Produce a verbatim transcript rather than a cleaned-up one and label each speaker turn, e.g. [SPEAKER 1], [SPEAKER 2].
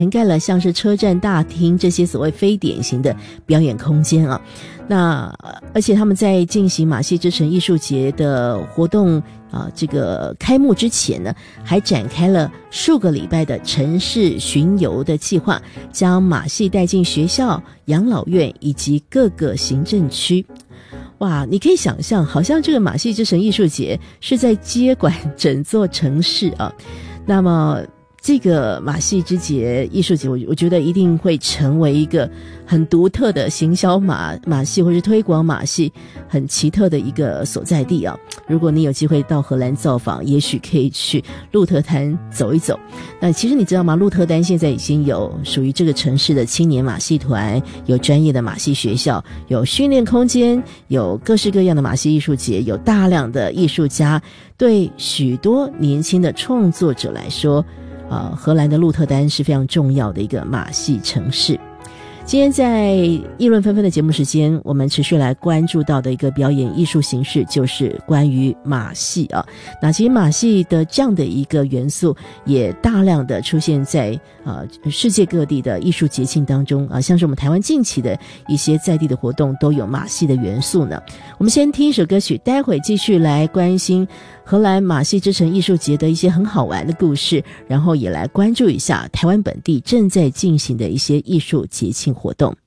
[SPEAKER 1] 涵盖了像是车站大厅这些所谓非典型的表演空间啊。那而且他们在进行马戏之城艺术节的活动啊，这个开幕之前呢，还展开了数个礼拜的城市巡游的计划，将马戏带进学校、养老院以及各个行政区。哇，你可以想象，好像这个马戏之城艺术节是在接管整座城市啊。那么这个马戏之节艺术节，我我觉得一定会成为一个很独特的行销马马戏或是推广马戏很奇特的一个所在地啊。如果你有机会到荷兰造访，也许可以去鹿特丹走一走。那其实你知道吗？鹿特丹现在已经有属于这个城市的青年马戏团，有专业的马戏学校，有训练空间，有各式各样的马戏艺术节，有大量的艺术家。对许多年轻的创作者来说，呃，荷兰的鹿特丹是非常重要的一个马戏城市。今天在议论纷纷的节目时间，我们持续来关注到的一个表演艺术形式就是关于马戏啊。那其实马戏的这样的一个元素也大量的出现在呃世界各地的艺术节庆当中啊，像是我们台湾近期的一些在地的活动都有马戏的元素呢。我们先听一首歌曲，待会继续来关心荷兰马戏之城艺术节的一些很好玩的故事，然后也来关注一下台湾本地正在进行的一些艺术节庆活动。